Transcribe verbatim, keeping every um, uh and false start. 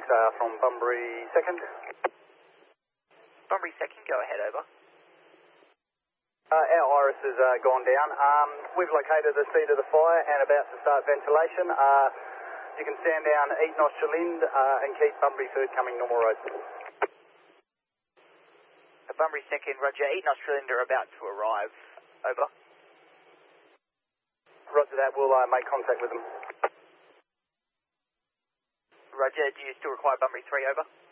uh, from Bunbury second. Bunbury second, go ahead, over. Uh, our Iris has uh, gone down. Um, we've located the seat of the fire and about to start ventilation. Uh, you can stand down Eaton Australind uh, and keep Bunbury third coming normal road. Uh, Bunbury second, roger. Eaton Australind are about to arrive, over. Roger that, we'll uh, make contact with them. Roger, do you still require Bunbury three, over?